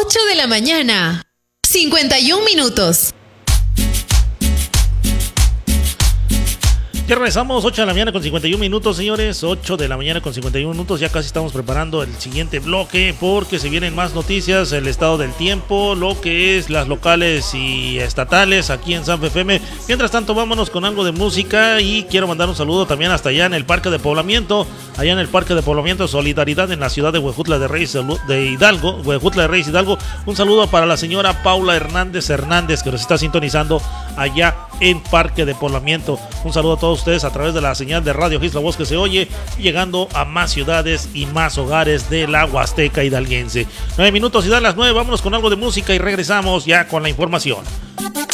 8 de la mañana, 51 minutos. Ya regresamos, 8 de la mañana con 51 minutos, señores. 8 de la mañana con 51 minutos. Ya casi estamos preparando el siguiente bloque porque se vienen más noticias, el estado del tiempo, lo que es las locales y estatales aquí en Sanfe FM. Mientras tanto, vámonos con algo de música y quiero mandar un saludo también hasta allá en el Parque de Poblamiento. Allá en el Parque de Poblamiento Solidaridad en la ciudad de Huejutla de Reyes de Hidalgo. Huejutla de Reyes Hidalgo. Un saludo para la señora Paula Hernández que nos está sintonizando allá en Parque de Poblamiento. Un saludo a todos ustedes a través de la señal de Radio Hits, la voz que se oye, llegando a más ciudades y más hogares de la Huasteca hidalguense. 9 minutos y dan las 9, vámonos con algo de música y regresamos ya con la información.